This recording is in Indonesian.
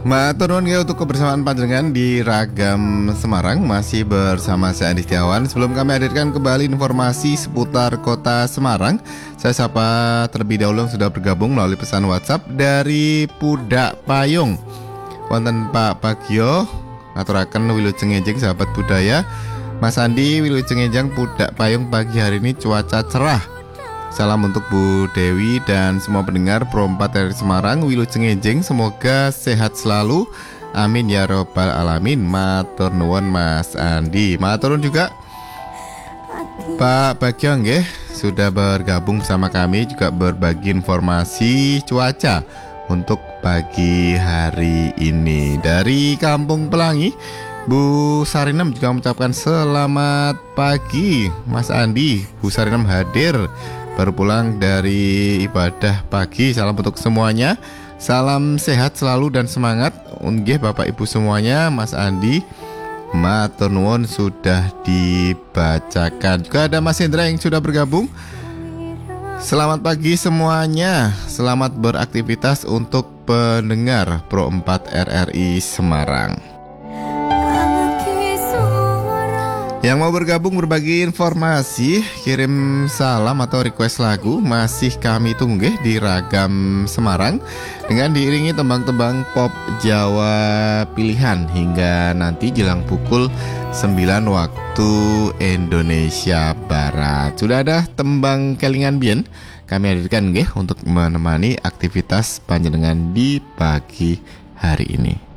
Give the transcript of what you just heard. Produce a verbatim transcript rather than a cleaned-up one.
Matur nuwun nggih untuk kebersamaan panjenengan di Ragam Semarang. Masih bersama saya Andi Setiawan. Sebelum kami hadirkan kembali informasi seputar kota Semarang, saya sapa terlebih dahulu yang sudah bergabung melalui pesan WhatsApp dari Pudak Payung. Wonten Pak Bagio, aturaken wilujeng enjing sahabat budaya. Mas Andi, wilujeng enjang Pudak Payung pagi hari ini cuaca cerah. Salam untuk Bu Dewi dan semua pendengar Pro empat dari Semarang. Wilujeng enjing, semoga sehat selalu. Amin ya robbal alamin. Matur nuwun Mas Andi. Matur nuwun juga Pak Bagio nggih, sudah bergabung bersama kami juga berbagi informasi cuaca untuk pagi hari ini. Dari Kampung Pelangi, Bu Sarinem juga mengucapkan selamat pagi Mas Andi. Bu Sarinem hadir baru pulang dari ibadah pagi. Salam untuk semuanya. Salam sehat selalu dan semangat. Nggih Bapak Ibu semuanya, Mas Andi. Matur nuwun sudah dibacakan. Juga ada Mas Hendra yang sudah bergabung. Selamat pagi semuanya. Selamat beraktivitas untuk pendengar Pro empat R R I Semarang. Yang mau bergabung berbagi informasi, kirim salam atau request lagu, masih kami tunggu di Ragam Semarang dengan diiringi tembang-tembang pop Jawa pilihan hingga nanti jelang pukul sembilan waktu Indonesia Barat. Sudah ada tembang kelingan bien kami hadirkan nggih untuk menemani aktivitas panjenengan di pagi hari ini.